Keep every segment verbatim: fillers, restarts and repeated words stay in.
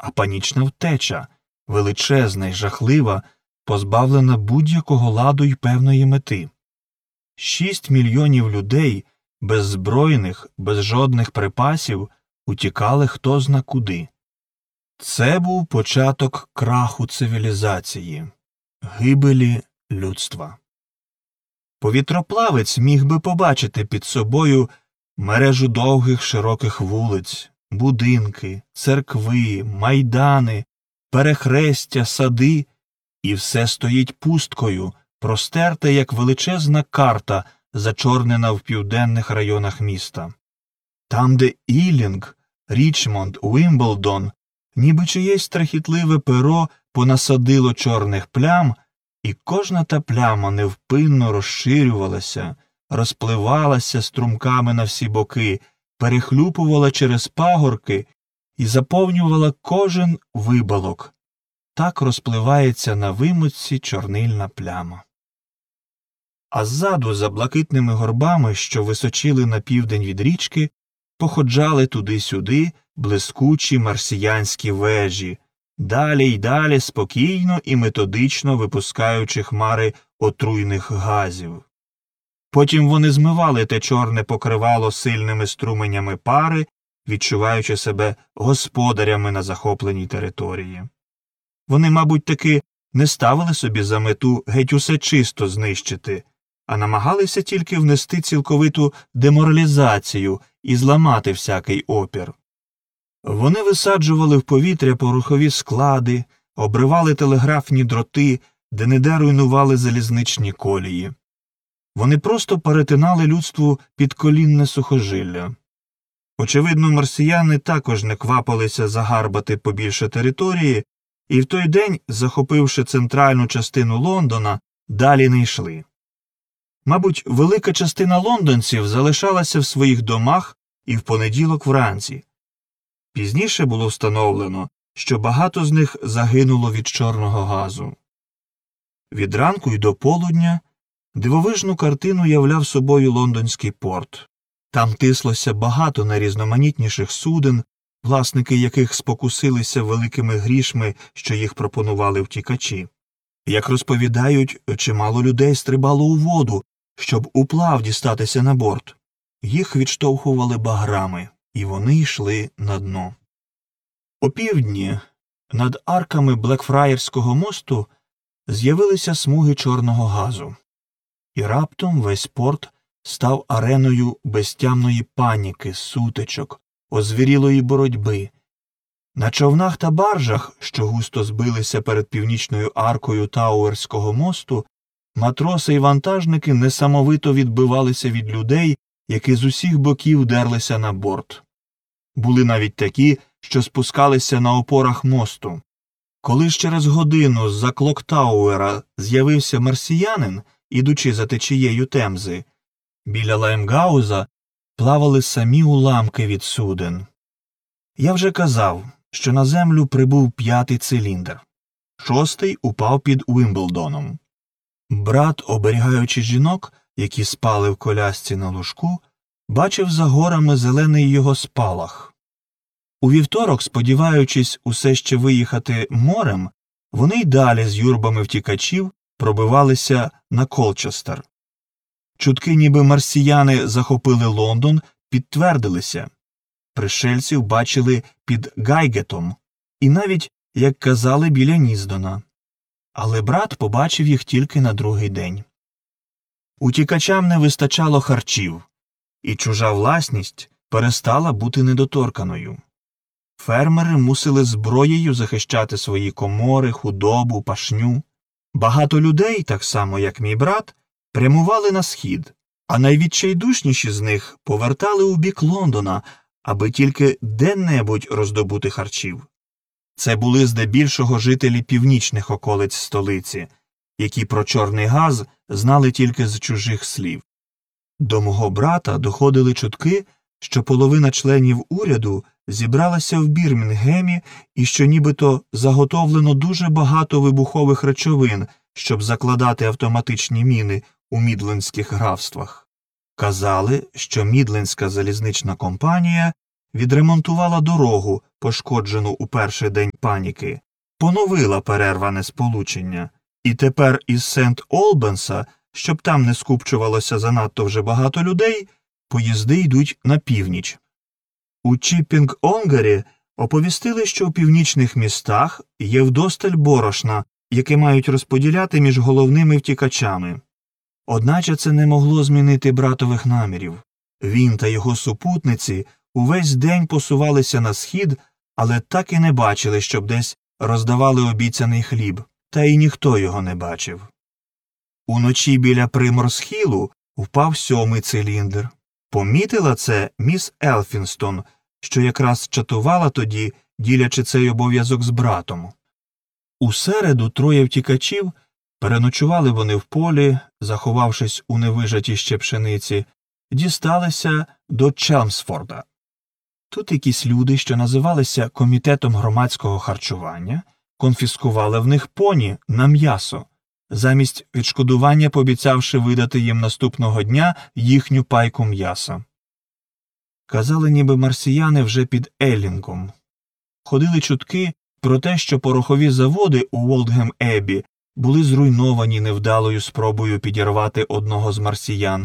а панічна втеча, величезна й жахлива, позбавлена будь-якого ладу й певної мети. Шість мільйонів людей, беззбройних, без жодних припасів, утікали хтозна куди. Це був початок краху цивілізації, гибелі людства. Повітроплавець міг би побачити під собою мережу довгих широких вулиць, будинки, церкви, майдани, перехрестя, сади, і все стоїть пусткою, простерте, як величезна карта, зачорнена в південних районах міста. Там, де Іллінг, Річмонд, Уімблдон, ніби чиєсь страхітливе перо понасадило чорних плям, і кожна та пляма невпинно розширювалася, розпливалася струмками на всі боки, перехлюпувала через пагорки і заповнювала кожен вибалок. Так розпливається на вимочці чорнильна пляма. А ззаду, за блакитними горбами, що височили на південь від річки, походжали туди-сюди блискучі марсіянські вежі, далі й далі спокійно і методично випускаючи хмари отруйних газів. Потім вони змивали те чорне покривало сильними струменями пари, відчуваючи себе господарями на захопленій території. Вони, мабуть, таки не ставили собі за мету геть усе чисто знищити, а намагалися тільки внести цілковиту деморалізацію і зламати всякий опір. Вони висаджували в повітря порохові склади, обривали телеграфні дроти, де-не-де руйнували залізничні колії. Вони просто перетинали людству підколінне сухожилля. Очевидно, марсіяни також не квапилися загарбати побільше території, і в той день, захопивши центральну частину Лондона, далі не йшли. Мабуть, велика частина лондонців залишалася в своїх домах і в понеділок вранці. Пізніше було встановлено, що багато з них загинуло від чорного газу. Від ранку й до полудня дивовижну картину являв собою лондонський порт. Там тислося багато найрізноманітніших суден, власники яких спокусилися великими грішми, що їх пропонували втікачі. Як розповідають, чимало людей стрибало у воду, щоб уплав дістатися на борт. Їх відштовхували баграми, і вони йшли на дно. Опівдні над арками Блекфраєрського мосту з'явилися смуги чорного газу. І раптом весь порт став ареною безтямної паніки, сутичок, озвірілої боротьби. На човнах та баржах, що густо збилися перед північною аркою Тауерського мосту, матроси і вантажники несамовито відбивалися від людей, які з усіх боків дерлися на борт. Були навіть такі, що спускалися на опорах мосту. Коли ж через годину з-за Клоктауера з'явився марсіянин, ідучи за течією Темзи, біля Лаймгауза плавали самі уламки від суден. Я вже казав, що на землю прибув п'ятий циліндр. Шостий упав під Уімблдоном. Брат, оберігаючи жінок, які спали в колясці на лужку, бачив за горами зелений його спалах. У вівторок, сподіваючись усе ще виїхати морем, вони й далі з юрбами втікачів пробивалися на Колчестер. Чутки, ніби марсіяни захопили Лондон, підтвердилися. Пришельців бачили під Гайгетом і навіть, як казали, біля Ніздона. Але брат побачив їх тільки на другий день. Утікачам не вистачало харчів, і чужа власність перестала бути недоторканою. Фермери мусили зброєю захищати свої комори, худобу, пашню. Багато людей, так само як мій брат, прямували на схід, а найвідчайдушніші з них повертали у бік Лондона, аби тільки де-небудь роздобути харчів. Це були здебільшого жителі північних околиць столиці, які про чорний газ знали тільки з чужих слів. До мого брата доходили чутки, що половина членів уряду зібралася в Бірмінгемі і що нібито заготовлено дуже багато вибухових речовин, щоб закладати автоматичні міни у мідлендських графствах. Казали, що Мідлендська залізнична компанія відремонтувала дорогу, пошкоджену у перший день паніки, поновила перерване сполучення, і тепер із Сент-Олбенса, щоб там не скупчувалося занадто вже багато людей, поїзди йдуть на північ. У Чіппінг-Онгарі оповістили, що у північних містах є вдосталь борошна, яке мають розподіляти між головними втікачами. Одначе це не могло змінити братових намірів. Він та його супутниці увесь день посувалися на схід, але так і не бачили, щоб десь роздавали обіцяний хліб, та й ніхто його не бачив. Уночі біля Приморс-Хілу впав сьомий циліндр. Помітила це міс Елфінстон, що якраз чатувала тоді, ділячи цей обов'язок з братом. У середу троє втікачів, переночували вони в полі, заховавшись у невижатій ще пшениці, дісталися до Челмсфорда. Тут якісь люди, що називалися Комітетом громадського харчування, конфіскували в них поні на м'ясо, замість відшкодування пообіцявши видати їм наступного дня їхню пайку м'яса. Казали, ніби марсіяни вже під Еллінгом. Ходили чутки про те, що порохові заводи у Волдгем-Еббі були зруйновані невдалою спробою підірвати одного з марсіян.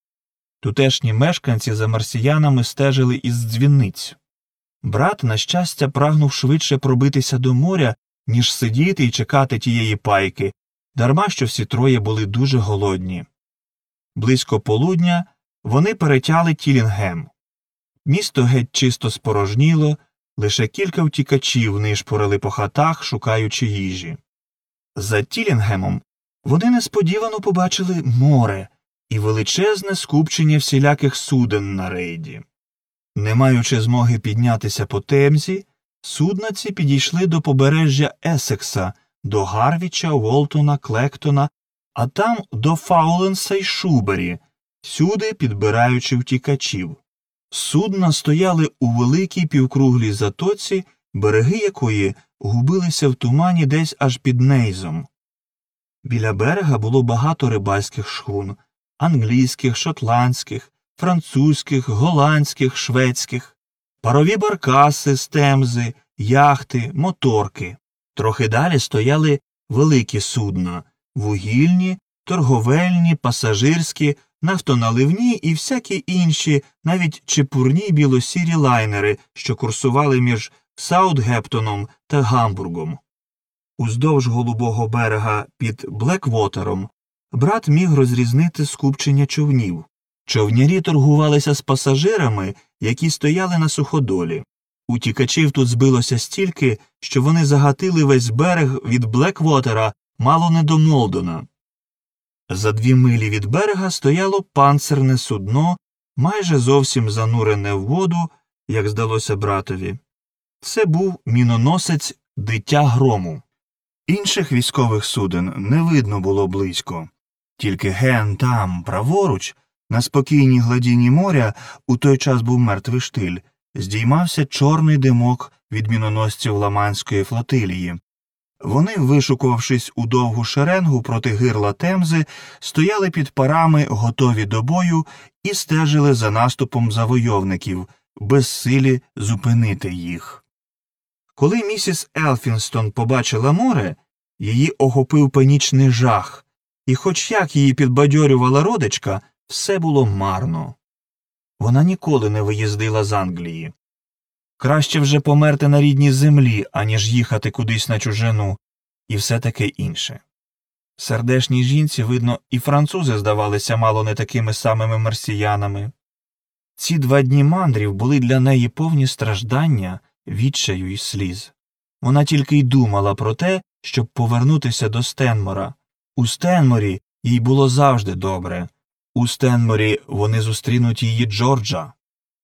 Тутешні мешканці за марсіянами стежили із дзвіниць. Брат, на щастя, прагнув швидше пробитися до моря, ніж сидіти і чекати тієї пайки, дарма що всі троє були дуже голодні. Близько полудня вони перетяли Тілінгем. Місто геть чисто спорожніло, лише кілька втікачів нишпорили по хатах, шукаючи їжі. За Тілінгемом вони несподівано побачили море і величезне скупчення всіляких суден на рейді. Не маючи змоги піднятися по Темзі, судна ці підійшли до побережжя Есекса, до Гарвіча, Волтона, Клектона, а там до Фауленса й Шубері, сюди підбираючи втікачів. Судна стояли у великій півкруглій затоці, береги якої губилися в тумані десь аж під Нейзом. Біля берега було багато рибальських шхун – англійських, шотландських, французьких, голландських, шведських, парові баркаси з Темзи, яхти, моторки. Трохи далі стояли великі судна – вугільні, торговельні, пасажирські, нафтоналивні і всякі інші, навіть чепурні білосірі лайнери, що курсували між Саутгемптоном та Гамбургом. Уздовж голубого берега під Блеквотером брат міг розрізнити скупчення човнів. Човнярі торгувалися з пасажирами, які стояли на суходолі. Утікачів тут збилося стільки, що вони загатили весь берег від Блеквотера мало не до Молдона. За дві милі від берега стояло панцирне судно, майже зовсім занурене в воду, як здалося братові. Це був міноносець «Дитя грому». Інших військових суден не видно було близько. Тільки ген там, праворуч, на спокійній гладіні моря, у той час був мертвий штиль, здіймався чорний димок від міноносців Ламанської флотилії. Вони, вишукувавшись у довгу шеренгу проти гирла Темзи, стояли під парами, готові до бою, і стежили за наступом завойовників, безсилі зупинити їх. Коли місіс Елфінстон побачила море, її охопив панічний жах, і хоч як її підбадьорювала родичка, все було марно. Вона ніколи не виїздила з Англії. Краще вже померти на рідній землі, аніж їхати кудись на чужину, і все таке інше. Сердешній жінці, видно, і французи здавалися мало не такими самими марсіянами. Ці два дні мандрів були для неї повні страждання, відчаю і сліз. Вона тільки й думала про те, щоб повернутися до Стенмора. У Стенморі їй було завжди добре. У Стенморі вони зустрінуть її Джорджа.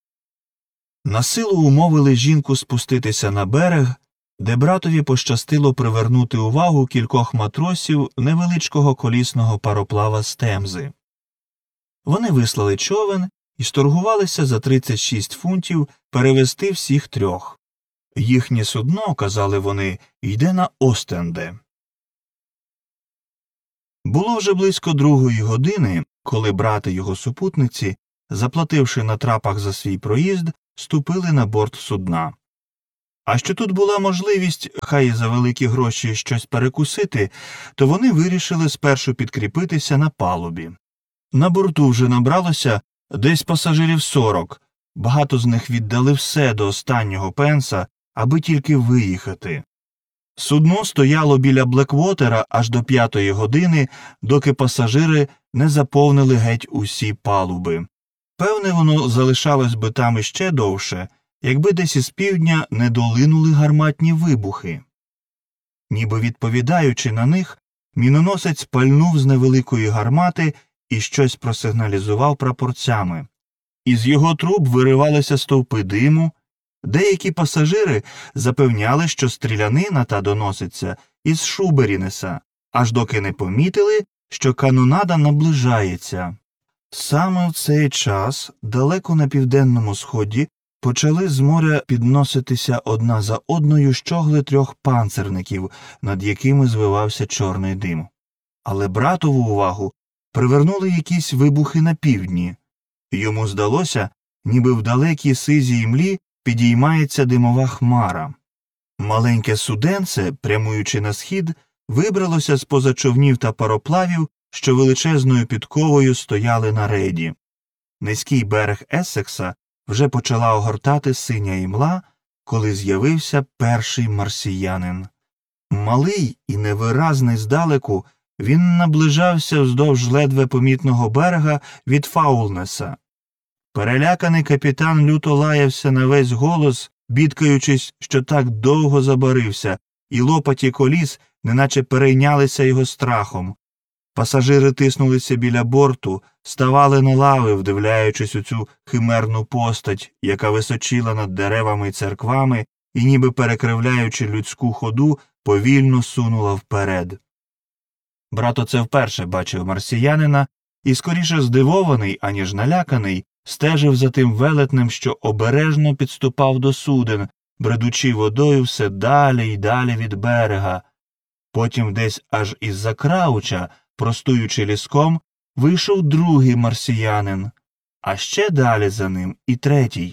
Насилу умовили жінку спуститися на берег, де братові пощастило привернути увагу кількох матросів невеличкого колісного пароплава з Темзи. Вони вислали човен і сторгувалися за тридцять шість фунтів перевезти всіх трьох. Їхнє судно, казали вони, йде на Остенде. Було вже близько другої години, коли брат і його супутниці, заплативши на трапах за свій проїзд, ступили на борт судна. А що тут була можливість, хай і за великі гроші, щось перекусити, то вони вирішили спершу підкріпитися на палубі. На борту вже набралося десь пасажирів сорок, багато з них віддали все до останнього пенса, аби тільки виїхати. Судно стояло біля Блеквотера аж до п'ятої години, доки пасажири не заповнили геть усі палуби. Певне, воно залишалось би там іще довше, якби десь із півдня не долинули гарматні вибухи. Ніби відповідаючи на них, міноносець пальнув з невеликої гармати і щось просигналізував прапорцями. Із його труб виривалися стовпи диму. Деякі пасажири запевняли, що стрілянина та доноситься із Шуберінеса, аж доки не помітили, що канонада наближається. Саме в цей час далеко на південному сході почали з моря підноситися одна за одною щогли трьох панцерників, над якими звивався чорний дим. Але братову увагу привернули якісь вибухи на півдні. Йому здалося, ніби в далекій сизій млі підіймається димова хмара. Маленьке суденце, прямуючи на схід, вибралося з-поза човнів та пароплавів, що величезною підковою стояли на рейді. Низький берег Ессекса вже почала огортати синя імла, коли з'явився перший марсіянин. Малий і невиразний здалеку, він наближався вздовж ледве помітного берега від Фаулнеса. Переляканий капітан люто лаявся на весь голос, бідкаючись, що так довго забарився, і лопаті коліс неначе перейнялися його страхом. Пасажири тиснулися біля борту, ставали на лави, вдивляючись у цю химерну постать, яка височила над деревами й церквами і, ніби перекривляючи людську ходу, повільно сунула вперед. Брат оце вперше бачив марсіянина і, скоріше здивований, аніж наляканий, стежив за тим велетнем, що обережно підступав до суден, бредучи водою все далі й далі від берега. Потім десь аж із-за крауча, простуючи ліском, вийшов другий марсіянин, а ще далі за ним і третій.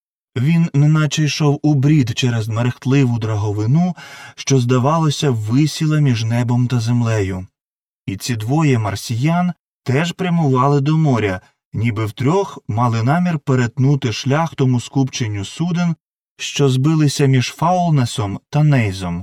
Він неначе йшов у брід через мерехтливу драговину, що, здавалося, висіла між небом та землею. І ці двоє марсіян теж прямували до моря, ніби втрьох мали намір перетнути шлях тому скупченню суден, що збилися між Фаулнесом та Нейзом.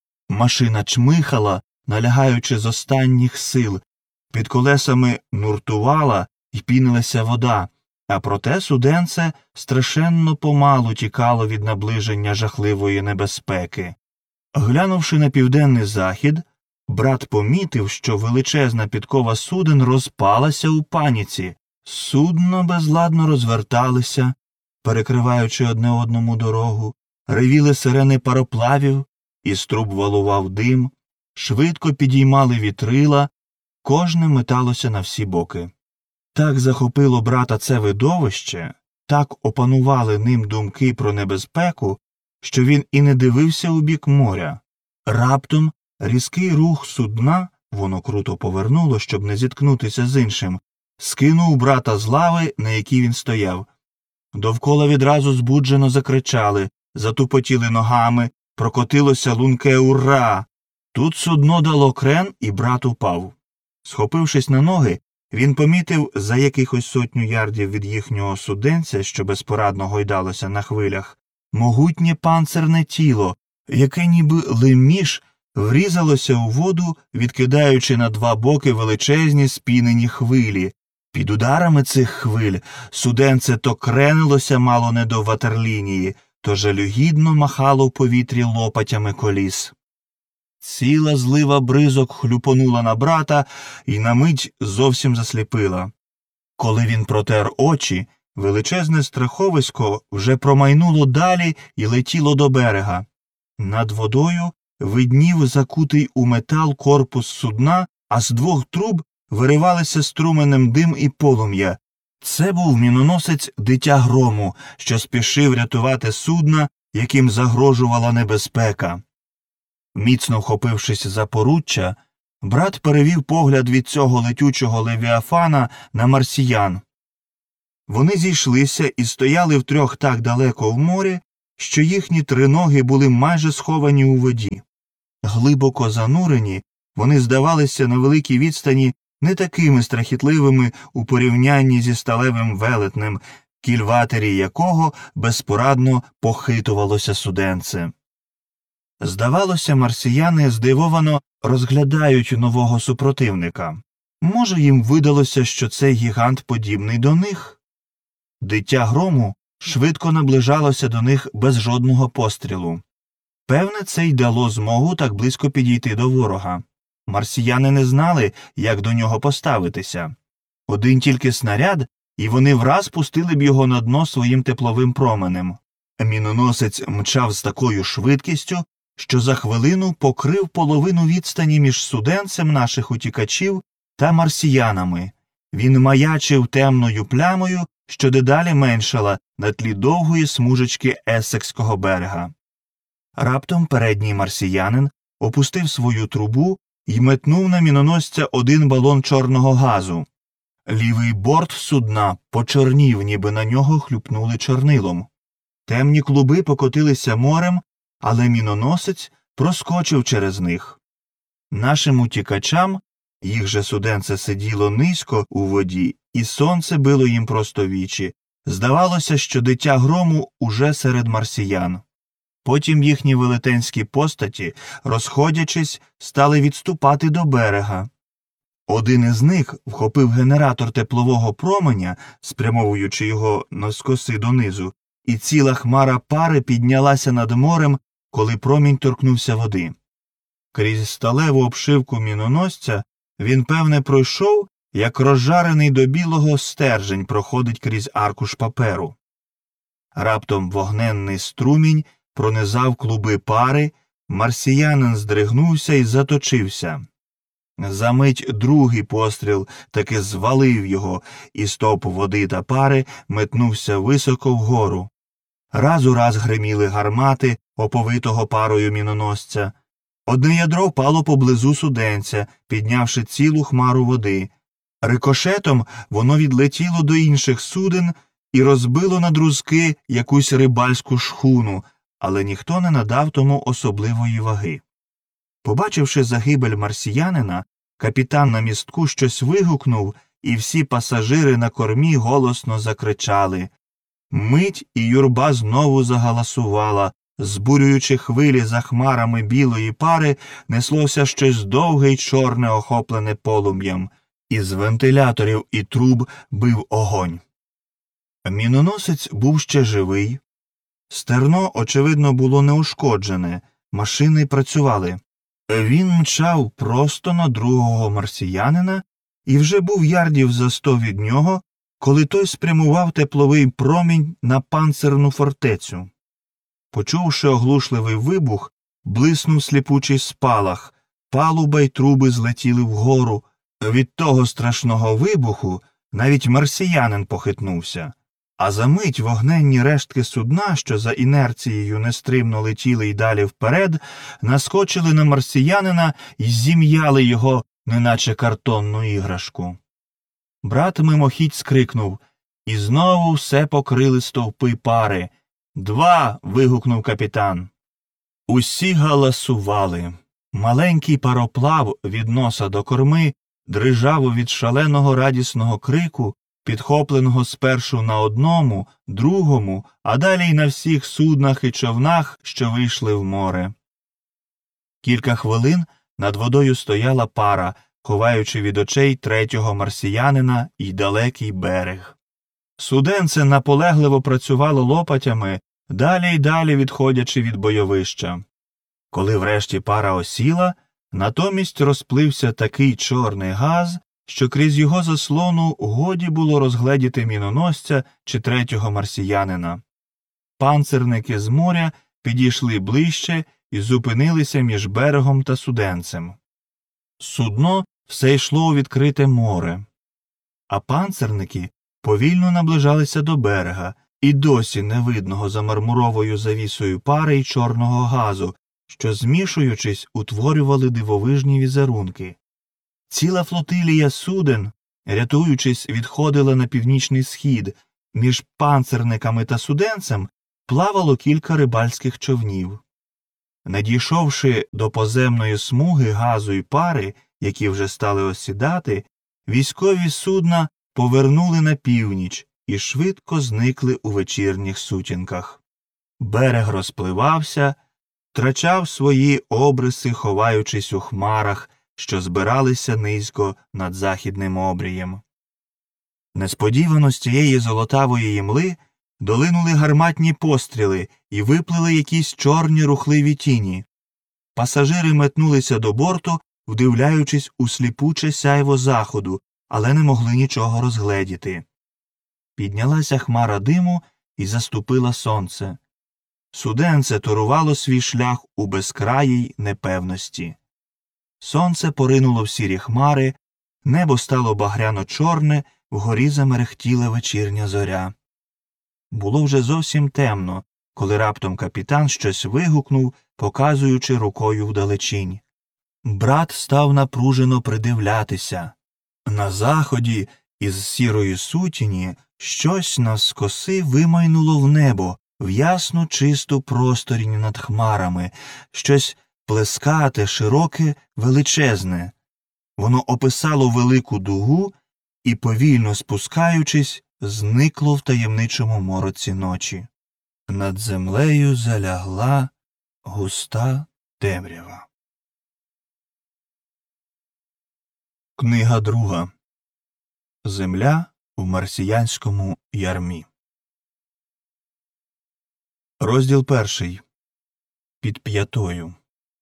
Машина чмихала, налягаючи з останніх сил, під колесами нуртувала й пінилася вода, а проте суденце страшенно помалу тікало від наближення жахливої небезпеки. Глянувши на південний захід, брат помітив, що величезна підкова суден розпалася у паніці. Судна безладно розверталися, перекриваючи одне одному дорогу, ревіли сирени пароплавів, із труб валував дим, швидко підіймали вітрила, кожне металося на всі боки. Так захопило брата це видовище, так опанували ним думки про небезпеку, що він і не дивився у бік моря. Раптом різкий рух судна, воно круто повернуло, щоб не зіткнутися з іншим, скинув брата з лави, на якій він стояв. Довкола відразу збуджено закричали, затупотіли ногами, прокотилося лунке «Ура!». Тут судно дало крен, і брат упав. Схопившись на ноги, він помітив за якихось сотню ярдів від їхнього суденця, що безпорадно гойдалося на хвилях, могутнє панцирне тіло, яке ніби леміш врізалося у воду, відкидаючи на два боки величезні спінені хвилі. Під ударами цих хвиль суденце то кренилося мало не до ватерлінії, то жалюгідно махало в повітрі лопатями коліс. Ціла злива бризок хлюпонула на брата і на мить зовсім засліпила. Коли він протер очі, величезне страховисько вже промайнуло далі і летіло до берега. Над водою виднів закутий у метал корпус судна, а з двох труб виривалися струменем дим і полум'я. Це був міноносець «Дитя грому», що спішив рятувати судна, яким загрожувала небезпека. Міцно вхопившись за поруччя, брат перевів погляд від цього летючого левіафана на марсіян. Вони зійшлися і стояли втрьох так далеко в морі, що їхні триноги були майже сховані у воді. Глибоко занурені, вони здавалися на великій відстані не такими страхітливими у порівнянні зі сталевим велетнем, в кільватері якого безпорадно похитувалося суденце. Здавалося, марсіяни здивовано розглядають нового супротивника. Може, їм видалося, що цей гігант подібний до них? Дитя грому швидко наближалося до них без жодного пострілу. Певне, це й дало змогу так близько підійти до ворога. Марсіяни не знали, як до нього поставитися. Один тільки снаряд, і вони враз пустили б його на дно своїм тепловим променем. Міноносець мчав з такою швидкістю, що за хвилину покрив половину відстані між суденцем наших утікачів та марсіянами. Він маячив темною плямою, що дедалі меншала на тлі довгої смужечки Ессекського берега. Раптом передній марсіянин опустив свою трубу і метнув на міноносця один балон чорного газу. Лівий борт судна почорнів, ніби на нього хлюпнули чорнилом. Темні клуби покотилися морем, але міноносець проскочив через них. Нашим утікачам, їх же суденце сиділо низько у воді, і сонце било їм просто в вічі, здавалося, що дитя грому уже серед марсіян. Потім їхні велетенські постаті, розходячись, стали відступати до берега. Один із них вхопив генератор теплового променя, спрямовуючи його навскоси донизу, і ціла хмара пари піднялася над морем, коли промінь торкнувся води. Крізь сталеву обшивку міноносця він, певне, пройшов, як розжарений до білого стержень проходить крізь аркуш паперу. Раптом вогненний струмінь пронизав клуби пари, марсіянин здригнувся і заточився. Замить другий постріл таки звалив його, і стовп води та пари метнувся високо вгору. Раз у раз гриміли гармати, оповитого парою міноносця. Одне ядро впало поблизу суденця, піднявши цілу хмару води. Рикошетом воно відлетіло до інших суден і розбило на друзки якусь рибальську шхуну, але ніхто не надав тому особливої ваги. Побачивши загибель марсіянина, капітан на містку щось вигукнув, і всі пасажири на кормі голосно закричали. Мить і юрба знову загаласувала. Збурюючи хвилі за хмарами білої пари, неслося щось довге й чорне, охоплене полум'ям. Із вентиляторів і труб бив огонь. Міноносець був ще живий. Стерно, очевидно, було неушкоджене, машини працювали. Він мчав просто на другого марсіянина і вже був ярдів за сто від нього, коли той спрямував тепловий промінь на панцирну фортецю. Почувши оглушливий вибух, блиснув сліпучий спалах, палуба й труби злетіли вгору. Від того страшного вибуху навіть марсіянин похитнувся, а за мить вогненні рештки судна, що за інерцією нестримно летіли й далі вперед, наскочили на марсіянина й зім'яли його, неначе картонну іграшку. Брат мимохідь скрикнув, і знову все покрили стовпи пари. «Два!» – вигукнув капітан. Усі галасували. Маленький пароплав від носа до корми дрижав від шаленого радісного крику, підхопленого спершу на одному, другому, а далі й на всіх суднах і човнах, що вийшли в море. Кілька хвилин над водою стояла пара, ховаючи від очей третього марсіянина й далекий берег. Суденце наполегливо працювало лопатями, далі й далі відходячи від бойовища. Коли врешті пара осіла, натомість розплився такий чорний газ, що крізь його заслону годі було розгледіти міноносця чи третього марсіянина. Панцирники з моря підійшли ближче і зупинилися між берегом та суденцем. Судно все йшло у відкрите море, а панцирники повільно наближалися до берега, і досі невидного за мармуровою завісою пари й чорного газу, що, змішуючись, утворювали дивовижні візерунки. Ціла флотилія суден, рятуючись, відходила на північний схід, Між панцерниками та суденцем плавало кілька рибальських човнів. Надійшовши до поземної смуги газу й пари, які вже стали осідати, військові судна повернули на північ і швидко зникли у вечірніх сутінках. Берег розпливався, втрачав свої обриси, ховаючись у хмарах, що збиралися низько над західним обрієм. Несподівано з цієї золотавої імли долинули гарматні постріли і виплили якісь чорні рухливі тіні. Пасажири метнулися до борту, вдивляючись у сліпуче сяйво заходу, але не могли нічого розгледіти. Піднялася хмара диму і заступила сонце. Суденце торувало свій шлях у безкраїй непевності. Сонце поринуло в сірі хмари, небо стало багряно-чорне, вгорі замерехтіла вечірня зоря. Було вже зовсім темно, коли раптом капітан щось вигукнув, показуючи рукою вдалечінь. Брат став напружено придивлятися. На заході із сірої сутіні щось навскоси вимайнуло в небо, в ясну чисту просторінь над хмарами, щось плескате, широке, величезне. Воно описало велику дугу і, повільно спускаючись, зникло в таємничому мороці ночі. Над землею залягла густа темрява. Книга друга. Земля в марсіянському ярмі. Розділ перший. Під п'ятою.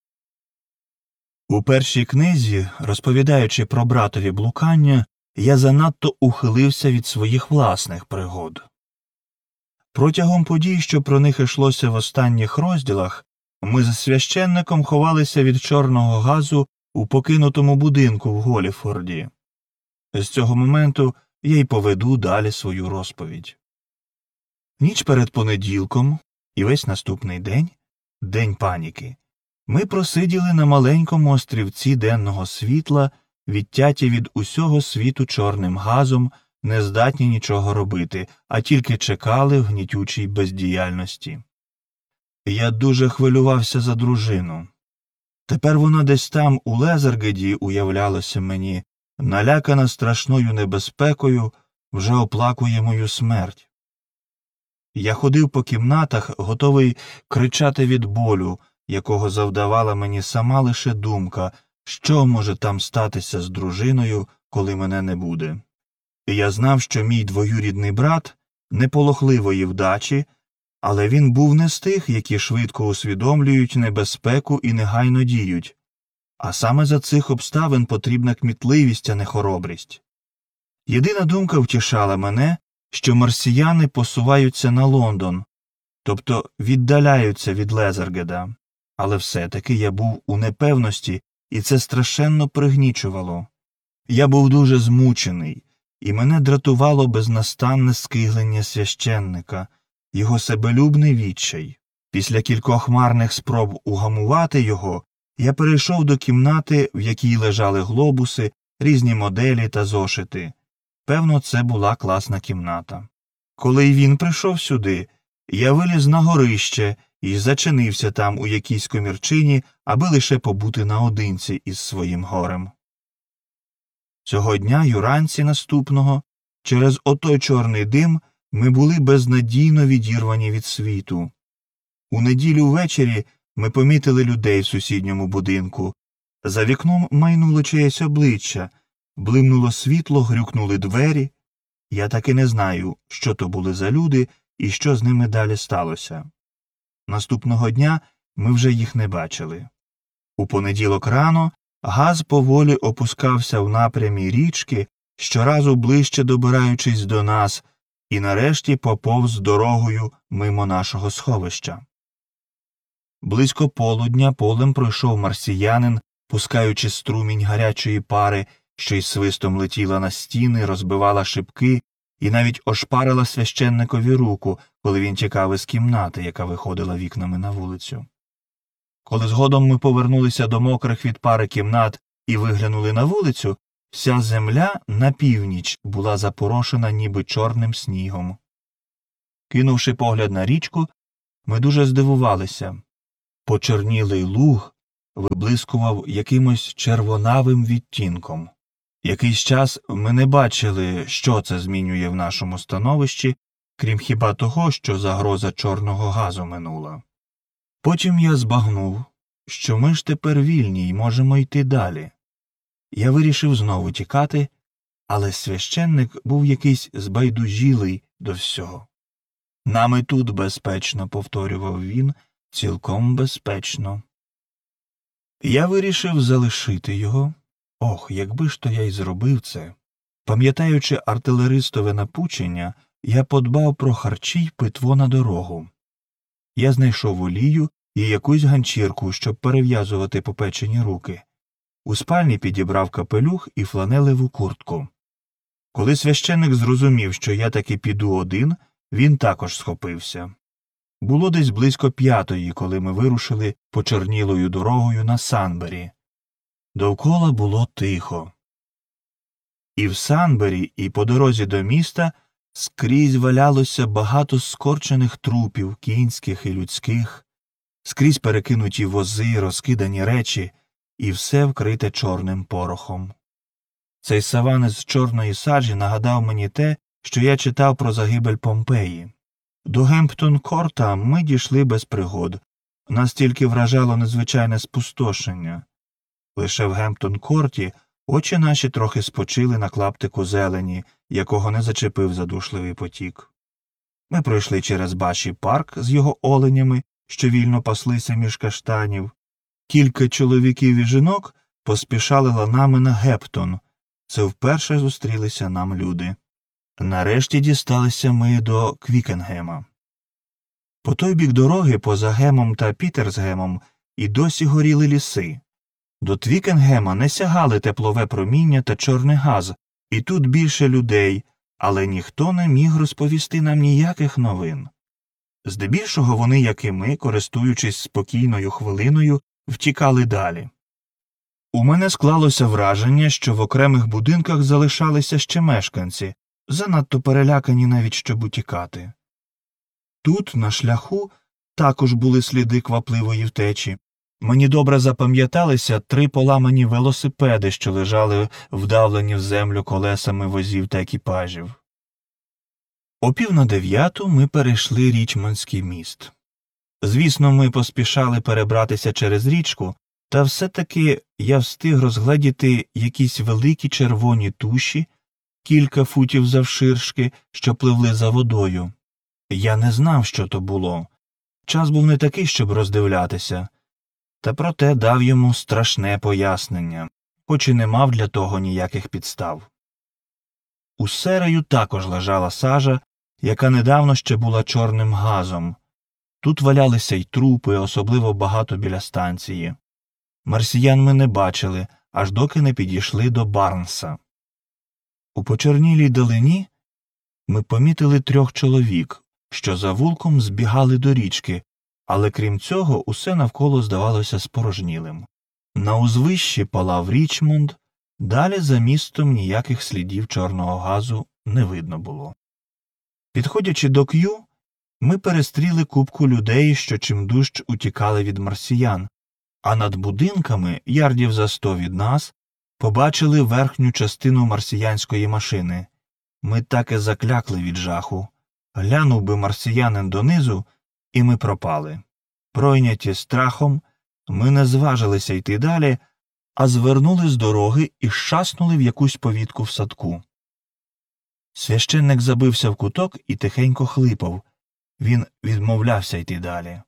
У першій книзі, розповідаючи про братові блукання, я занадто ухилився від своїх власних пригод. Протягом подій, що про них йшлося в останніх розділах, ми з священником ховалися від чорного газу у покинутому будинку в Голіфорді. З цього моменту я й поведу далі свою розповідь. Ніч перед понеділком і весь наступний день, день паніки, ми просиділи на маленькому острівці денного світла, відтяті від усього світу чорним газом, не здатні нічого робити, а тільки чекали в гнітючій бездіяльності. Я дуже хвилювався за дружину. Тепер вона десь там, у Лезергеді, уявлялося мені, налякана страшною небезпекою, вже оплакує мою смерть. Я ходив по кімнатах, готовий кричати від болю, якого завдавала мені сама лише думка, що може там статися з дружиною, коли мене не буде. І я знав, що мій двоюрідний брат неполохливої вдачі, але він був не з тих, які швидко усвідомлюють небезпеку і негайно діють, а саме за цих обставин потрібна кмітливість, а не хоробрість. Єдина думка втішала мене, що марсіяни посуваються на Лондон, тобто віддаляються від Лезергеда, але все-таки я був у непевності, і це страшенно пригнічувало. Я був дуже змучений, і мене дратувало безнастанне скиглення священника, його себелюбний відчай. Після кількох марних спроб угамувати його, я перейшов до кімнати, в якій лежали глобуси, різні моделі та зошити. Певно, це була класна кімната. Коли він прийшов сюди, я виліз на горище і зачинився там у якійсь комірчині, аби лише побути наодинці із своїм горем. Цього дня, юранці наступного, через отой чорний дим, ми були безнадійно відірвані від світу. У неділю ввечері ми помітили людей в сусідньому будинку. За вікном майнуло чиєсь обличчя, блимнуло світло, грюкнули двері. Я таки не знаю, що то були за люди і що з ними далі сталося. Наступного дня ми вже їх не бачили. У понеділок рано газ поволі опускався в напрямі річки, щоразу ближче добираючись до нас, і нарешті поповз дорогою мимо нашого сховища. Близько полудня полем пройшов марсіянин, пускаючи струмінь гарячої пари, що й свистом летіла на стіни, розбивала шибки і навіть ошпарила священникові руку, коли він тікав із кімнати, яка виходила вікнами на вулицю. Коли згодом ми повернулися до мокрих від пари кімнат і виглянули на вулицю, вся земля на північ була запорошена ніби чорним снігом. Кинувши погляд на річку, ми дуже здивувалися. Почернілий луг виблискував якимось червонавим відтінком. Якийсь час ми не бачили, що це змінює в нашому становищі, крім хіба того, що загроза чорного газу минула. Потім я збагнув, що ми ж тепер вільні й можемо йти далі. Я вирішив знову тікати, але священник був якийсь збайдужілий до всього. «Нам і тут безпечно», – повторював він, – «цілком безпечно». Я вирішив залишити його. Ох, якби ж то я й зробив це. Пам'ятаючи артилеристове напучення, я подбав про харчі й питво на дорогу. Я знайшов олію і якусь ганчірку, щоб перев'язувати попечені руки. У спальні підібрав капелюх і фланелеву куртку. Коли священник зрозумів, що я таки піду один, він також схопився. Було десь близько п'ятої, коли ми вирушили почернілою дорогою на Санбері. Довкола було тихо. І в Санбері, і по дорозі до міста скрізь валялося багато скорчених трупів, кінських і людських, скрізь перекинуті вози, розкидані речі, і все вкрите чорним порохом. Цей саван із чорної саджі нагадав мені те, що я читав про загибель Помпеї. До Гемптон-Корта ми дійшли без пригод. Нас тільки вражало незвичайне спустошення. Лише в Гемптон-Корті очі наші трохи спочили на клаптику зелені, якого не зачепив задушливий потік. Ми пройшли через Баші парк з його оленями, що вільно паслися між каштанів. Кілька чоловіків і жінок поспішали ланами на Гептон. Це вперше зустрілися нам люди. Нарешті дісталися ми до Квікенгема. По той бік дороги, поза Гемом та Пітерсгемом, і досі горіли ліси. До Твікенгема не сягали теплове проміння та чорний газ, і тут більше людей, але ніхто не міг розповісти нам ніяких новин. Здебільшого вони, як і ми, користуючись спокійною хвилиною, втікали далі. У мене склалося враження, що в окремих будинках залишалися ще мешканці, занадто перелякані навіть, щоб утікати. Тут, на шляху, також були сліди квапливої втечі. Мені добре запам'яталися три поламані велосипеди, що лежали вдавлені в землю колесами возів та екіпажів. О пів на дев'яту ми перейшли Річмондський міст. Звісно, ми поспішали перебратися через річку, та все-таки я встиг розгледіти якісь великі червоні туші, кілька футів завширшки, що пливли за водою. Я не знав, що то було. Час був не такий, щоб роздивлятися. Та проте дав йому страшне пояснення, хоч і не мав для того ніяких підстав. У Серею також лежала сажа, яка недавно ще була чорним газом. Тут валялися й трупи, особливо багато біля станції. Марсіян ми не бачили, аж доки не підійшли до Барнса. У почорнілій далині ми помітили трьох чоловік, що за вулком збігали до річки, але крім цього усе навколо здавалося спорожнілим. На узвищі палав Річмонд, далі за містом ніяких слідів чорного газу не видно було. Підходячи до К'ю, ми перестріли купку людей, що чимдужч утікали від марсіян, а над будинками, ярдів за сто від нас, побачили верхню частину марсіянської машини. Ми так і заклякли від жаху. Глянув би марсіянин донизу, і ми пропали. Пройняті страхом, ми не зважилися йти далі, а звернули з дороги і шаснули в якусь повітку в садку. Священник забився в куток і тихенько хлипав. Він відмовлявся йти далі.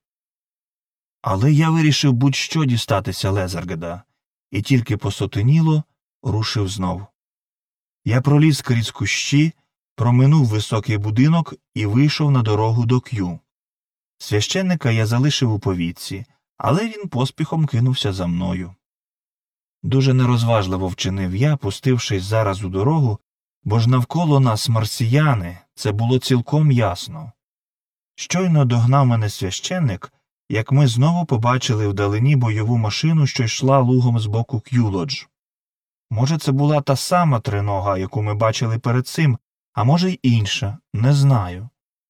Але я вирішив будь-що дістатися Лезергеда, і тільки посотеніло рушив знов. Я проліз крізь кущі, проминув високий будинок і вийшов на дорогу до К'ю. Священника я залишив у повітці, але він поспіхом кинувся за мною. Дуже нерозважливо вчинив я, пустившись зараз у дорогу, бо ж навколо нас марсіяни, це було цілком ясно. Щойно догнав мене священник, як ми знову побачили вдалині бойову машину, що йшла лугом з боку К'ю-Лодж. Може, це була та сама тринога, яку ми бачили перед цим, а може й інша, не знаю.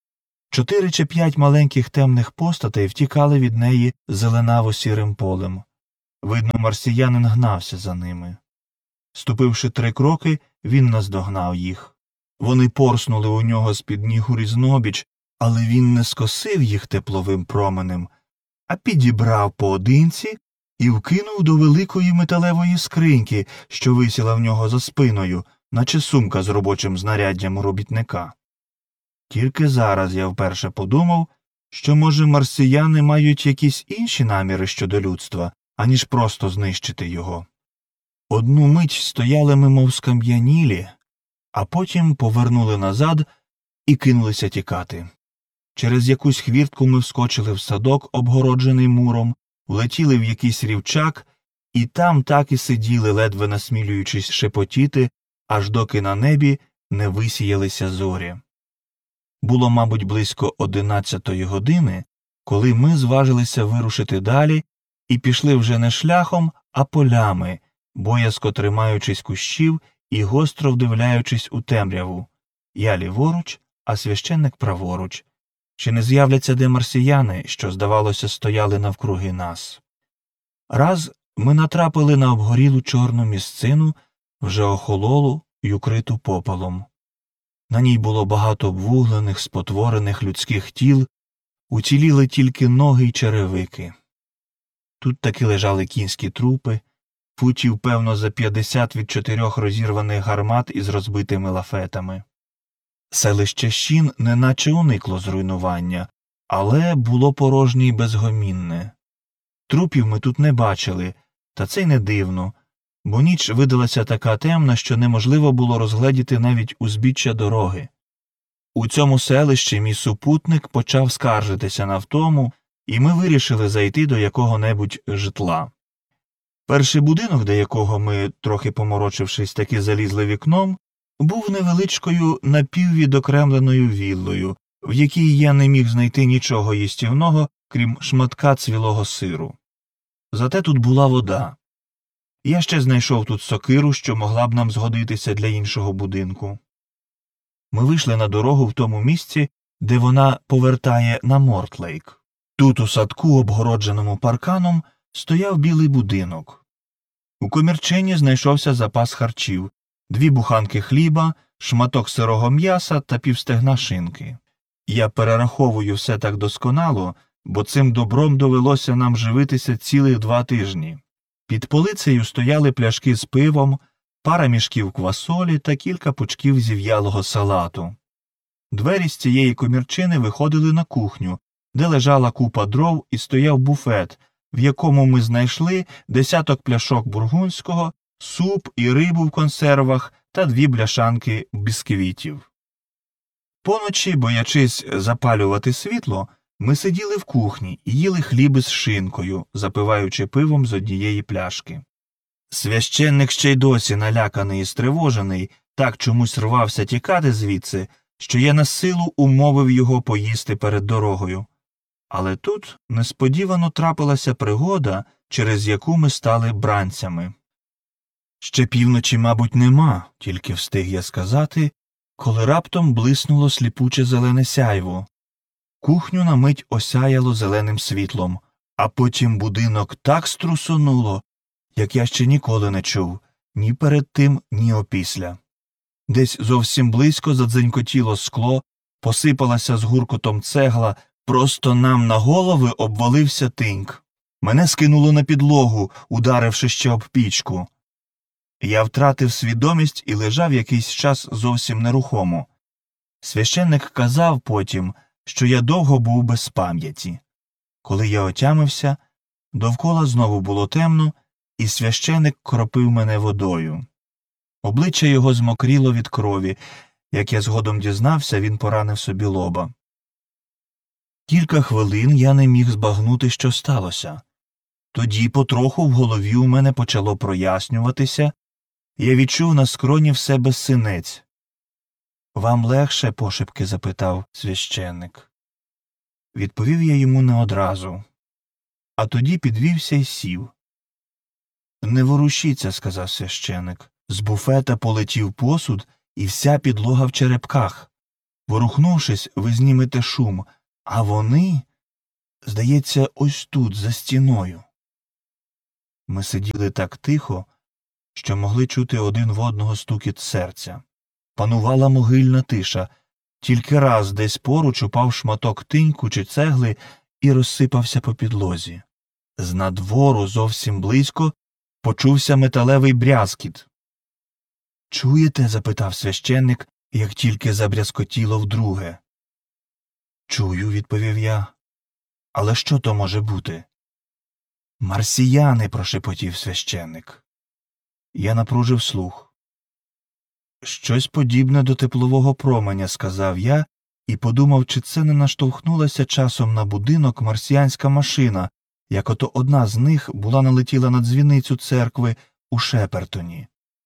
Чотири чи п'ять маленьких темних постатей втікали від неї зеленаво-сірим полем. Видно, марсіянин гнався за ними. Ступивши три кроки, він наздогнав їх. Вони порснули у нього з-під ніг у різнобіч, але він не скосив їх тепловим променем, а підібрав поодинці і вкинув до великої металевої скриньки, що висіла в нього за спиною, наче сумка з робочим знаряддям у робітника. Тільки зараз я вперше подумав, що, може, марсіяни мають якісь інші наміри щодо людства, аніж просто знищити його. Одну мить стояли ми мов скам'янілі, а потім повернули назад і кинулися тікати. Через якусь хвіртку ми вскочили в садок, обгороджений муром, влетіли в якийсь рівчак, і там так і сиділи, ледве насмілюючись шепотіти, аж доки на небі не висіялися зорі. Було, мабуть, близько одинадцятої години, коли ми зважилися вирушити далі і пішли вже не шляхом, а полями, боязко тримаючись кущів і гостро вдивляючись у темряву. Я ліворуч, а священник праворуч. Чи не з'являться де марсіяни, що, здавалося, стояли навкруги нас? Раз ми натрапили на обгорілу чорну місцину, вже охололу й укриту попелом. На ній було багато обвуглених, спотворених людських тіл, уціліли тільки ноги й черевики. Тут таки лежали кінські трупи, футів, певно, за п'ятдесят від чотирьох розірваних гармат із розбитими лафетами. Селище Щін неначе уникло зруйнування, але було порожнє й безгомінне. Трупів ми тут не бачили, та це й не дивно, бо ніч видалася така темна, що неможливо було розгледіти навіть узбіччя дороги. У цьому селищі мій супутник почав скаржитися на втому, і ми вирішили зайти до якого-небудь житла. Перший будинок, до якого ми, трохи поморочившись, таки залізли вікном, був невеличкою напіввідокремленою віллою, в якій я не міг знайти нічого їстівного, крім шматка цвілого сиру. Зате тут була вода. Я ще знайшов тут сокиру, що могла б нам згодитися для іншого будинку. Ми вийшли на дорогу в тому місці, де вона повертає на Мортлейк. Тут у садку, обгородженому парканом, стояв білий будинок. У комірчині знайшовся запас харчів, дві буханки хліба, шматок сирого м'яса та півстегна шинки. Я перераховую все так досконало, бо цим добром довелося нам живитися цілих два тижні. Під полицею стояли пляшки з пивом, пара мішків квасолі та кілька пучків зів'ялого салату. Двері з цієї комірчини виходили на кухню, де лежала купа дров і стояв буфет, в якому ми знайшли десяток пляшок бургундського, суп і рибу в консервах та дві бляшанки бісквітів. Поночі, боячись запалювати світло, ми сиділи в кухні і їли хліб із шинкою, запиваючи пивом з однієї пляшки. Священник ще й досі наляканий і стривожений, так чомусь рвався тікати звідси, що я на силу умовив його поїсти перед дорогою. Але тут несподівано трапилася пригода, через яку ми стали бранцями. Ще півночі, мабуть, нема, тільки встиг я сказати, коли раптом блиснуло сліпуче зелене сяйво. Кухню на мить осяяло зеленим світлом, а потім будинок так струсонуло, як я ще ніколи не чув, ні перед тим, ні опісля. Десь зовсім близько задзенькотіло скло, посипалася з гуркотом цегла, просто нам на голови обвалився тиньк. Мене скинуло на підлогу, ударивши ще об пічку. Я втратив свідомість і лежав якийсь час зовсім нерухомо. Священник казав потім, що я довго був без пам'яті. Коли я отямився, довкола знову було темно, і священик кропив мене водою. Обличчя його змокріло від крові. Як я згодом дізнався, він поранив собі лоба. Кілька хвилин я не міг збагнути, що сталося. Тоді потроху в голові у мене почало прояснюватися, я відчув на скроні в себе синець. «Вам легше?» – пошепки запитав священник. Відповів я йому не одразу. А тоді підвівся й сів. «Не ворушіться», – сказав священик. З буфета полетів посуд, і вся підлога в черепках. Ворухнувшись, ви знімете шум, а вони, здається, ось тут, за стіною. Ми сиділи так тихо, що могли чути один в одного стукіт серця. Панувала могильна тиша. Тільки раз десь поруч упав шматок тиньку чи цегли і розсипався по підлозі. З надвору зовсім близько почувся металевий брязкіт. «Чуєте?» – запитав священник, як тільки забрязкотіло вдруге. «Чую», – відповів я. «Але що то може бути?» «Марсіяни», – прошепотів священник. Я напружив слух. «Щось подібне до теплового променя», – сказав я, і подумав, чи це не наштовхнулася часом на будинок марсіанська машина, як ото одна з них була налетіла на дзвіницю церкви у Шепертоні.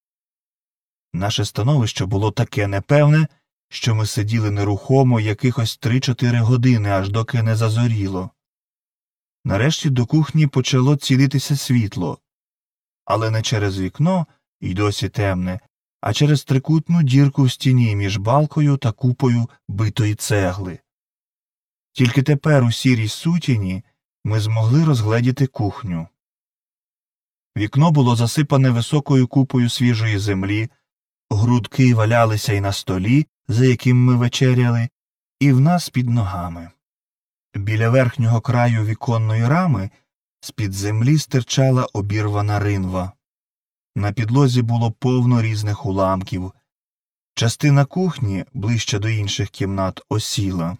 Наше становище було таке непевне, що ми сиділи нерухомо якихось три-чотири години, аж доки не зазоріло. Нарешті до кухні почало цілитися світло, але не через вікно, й досі темне, а через трикутну дірку в стіні між балкою та купою битої цегли. Тільки тепер у сірій сутіні ми змогли розгледіти кухню. Вікно було засипане високою купою свіжої землі, грудки валялися й на столі, за яким ми вечеряли, і в нас під ногами. Біля верхнього краю віконної рами з-під землі стирчала обірвана ринва. На підлозі було повно різних уламків. Частина кухні, ближче до інших кімнат, осіла.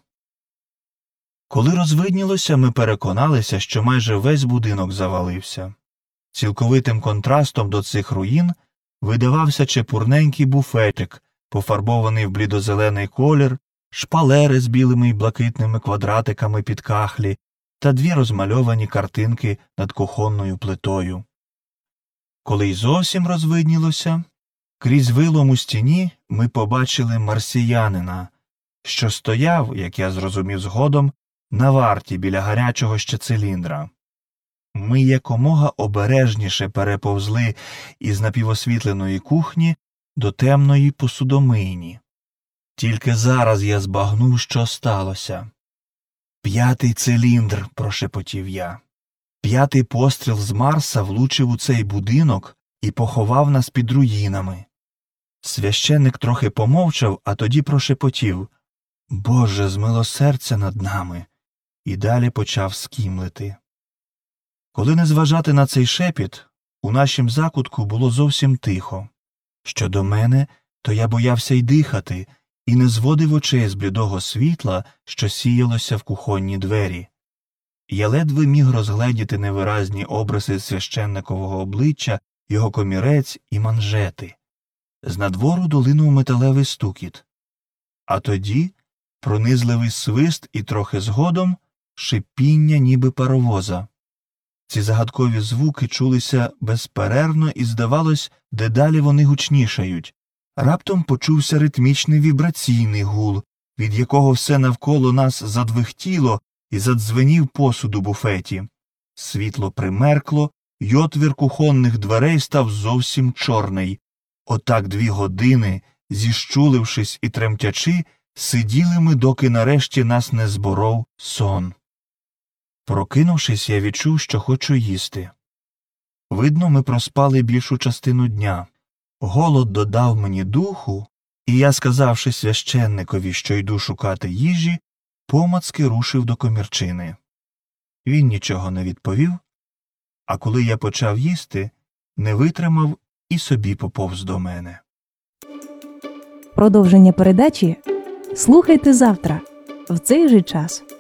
Коли розвиднілося, ми переконалися, що майже весь будинок завалився. Цілковитим контрастом до цих руїн видавався чепурненький буфетик, пофарбований в блідозелений колір, шпалери з білими й блакитними квадратиками під кахлі та дві розмальовані картинки над кухонною плитою. Коли й зовсім розвиднілося, крізь вилом у стіні ми побачили марсіянина, що стояв, як я зрозумів згодом, на варті біля гарячого ще циліндра. Ми якомога обережніше переповзли із напівосвітленої кухні до темної посудомийні. Тільки зараз я збагнув, що сталося. «П'ятий циліндр», – прошепотів я. «П'ятий постріл з Марса влучив у цей будинок і поховав нас під руїнами». Священник трохи помовчав, а тоді прошепотів: «Боже, змилосердься над нами», і далі почав скімлити. Коли не зважати на цей шепіт, у нашім закутку було зовсім тихо. Щодо мене, то я боявся й дихати, і не зводив очей з блідого світла, що сіялося в кухонні двері. Я ледве міг розгледіти невиразні обриси священникового обличчя, його комірець і манжети. З надвору долинув металевий стукіт. А тоді пронизливий свист і трохи згодом шипіння ніби паровоза. Ці загадкові звуки чулися безперервно і, здавалось, дедалі вони гучнішають. Раптом почувся ритмічний вібраційний гул, від якого все навколо нас задвихтіло і задзвенів посуд у буфеті. Світло примеркло, й отвір кухонних дверей став зовсім чорний. Отак дві години, зіщулившись і тремтячи, сиділи ми, доки нарешті нас не зборов сон. Прокинувшись, я відчув, що хочу їсти. Видно, ми проспали більшу частину дня. Голод додав мені духу, і я, сказавши священникові, що йду шукати їжі, помацки рушив до комірчини. Він нічого не відповів, а коли я почав їсти, не витримав і собі поповз до мене. Продовження передачі слухайте завтра, в цей же час.